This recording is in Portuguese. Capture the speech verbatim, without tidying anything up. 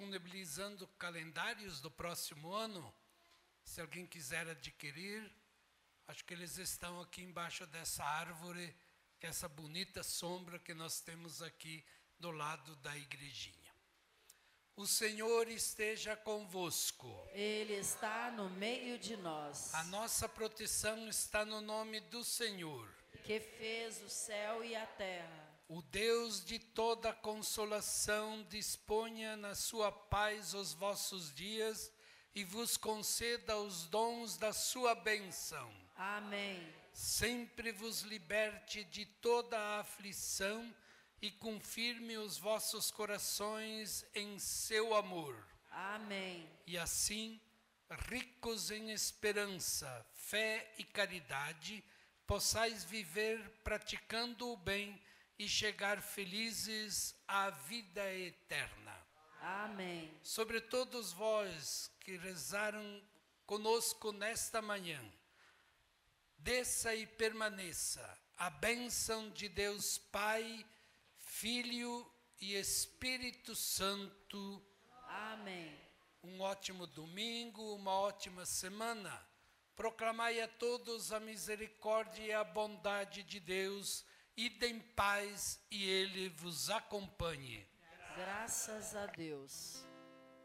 disponibilizando calendários do próximo ano. Se alguém quiser adquirir, acho que eles estão aqui embaixo dessa árvore, que é essa bonita sombra que nós temos aqui do lado da igrejinha. O Senhor esteja convosco. Ele está no meio de nós. A nossa proteção está no nome do Senhor, que fez o céu e a terra. O Deus de toda consolação disponha na sua paz os vossos dias e vos conceda os dons da sua bênção. Amém. Sempre vos liberte de toda a aflição e confirme os vossos corações em seu amor. Amém. E assim, ricos em esperança, fé e caridade, possais viver praticando o bem e chegar felizes à vida eterna. Amém. Sobre todos vós que rezaram conosco nesta manhã, desça e permaneça a bênção de Deus Pai, Filho e Espírito Santo. Amém. Um ótimo domingo, uma ótima semana. Proclamai a todos a misericórdia e a bondade de Deus. Ide em paz e Ele vos acompanhe. Graças a Deus.